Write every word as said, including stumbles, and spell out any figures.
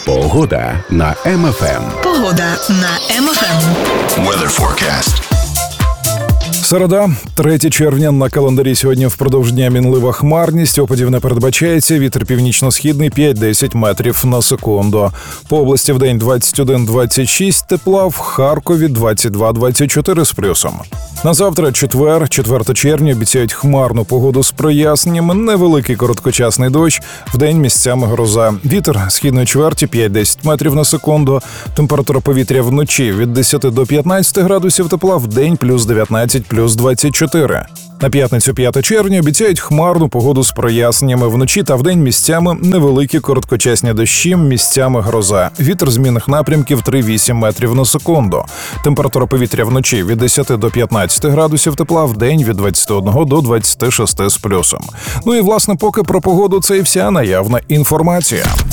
Погода на Ем Еф Ем. Погода на Ем Еф Ем. Weather forecast. Середа, третє червня, на календарі сьогодні впродовж дня мінлива хмарність, опадів не передбачається, вітер північно-східний п'ять-десять метрів на секунду. По області вдень двадцять один - двадцять шість тепла, в Харкові двадцять два - двадцять чотири з плюсом. На завтра, четвер, четверте червня, обіцяють хмарну погоду з проясненнями, невеликий короткочасний дощ, вдень місцями гроза. Вітер східної чверті п'ять-десять метрів на секунду, температура повітря вночі від десяти до п'ятнадцяти градусів тепла, вдень плюс дев'ятнадцять, плюс двадцять чотири. На п'ятницю, п'яте червня, обіцяють хмарну погоду з проясненнями, вночі та вдень місцями невеликі короткочасні дощі, місцями гроза. Вітер змінних напрямків три-вісім метрів на секунду. Температура повітря вночі від десяти до п'ятнадцяти градусів тепла, вдень від двадцяти одного до двадцяти шести з плюсом. Ну і, власне, поки про погоду це і вся наявна інформація.